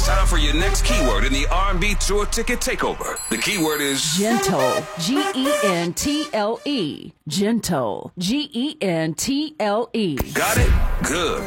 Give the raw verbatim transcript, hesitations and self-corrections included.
time for your next keyword in the R and B Tour Ticket Takeover. The keyword is gentle. G E N T L E. Gentle. G E N T L E. Got it? Good.